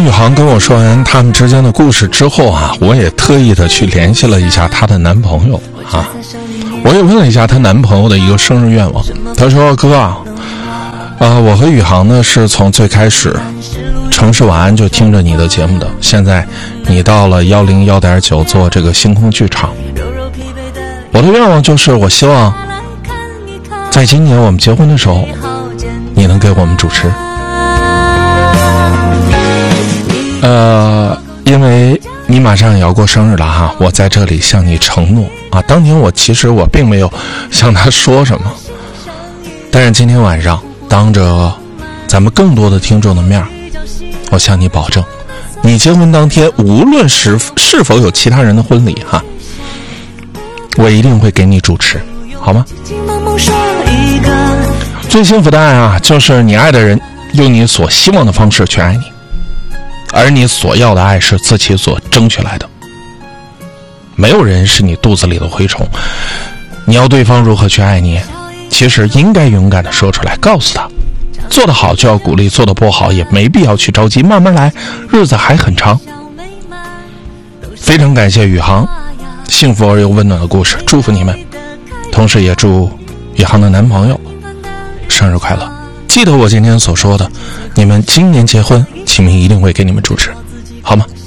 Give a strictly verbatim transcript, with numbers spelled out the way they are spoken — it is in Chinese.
当宇航跟我说完他们之间的故事之后啊，我也特意的去联系了一下她的男朋友啊，我也问了一下她男朋友的一个生日愿望。他说：哥啊，呃，我和宇航呢是从最开始城市晚安就听着你的节目的，现在你到了幺零幺点九做这个星空剧场，我的愿望就是我希望在今年我们结婚的时候你能给我们主持。呃，因为你马上也要过生日了哈，我在这里向你承诺啊，当年我其实我并没有向他说什么，但是今天晚上当着咱们更多的听众的面，我向你保证，你结婚当天无论是是否有其他人的婚礼哈，我一定会给你主持，好吗？最幸福的爱啊，就是你爱的人用你所希望的方式去爱你，而你所要的爱是自己所争取来的。没有人是你肚子里的蛔虫，你要对方如何去爱你，其实应该勇敢地说出来，告诉他做得好就要鼓励，做得不好也没必要去着急，慢慢来，日子还很长。非常感谢宇航幸福而又温暖的故事，祝福你们，同时也祝宇航的男朋友生日快乐。记得我今天所说的，你们今年结婚，启明一定会给你们主持，好吗？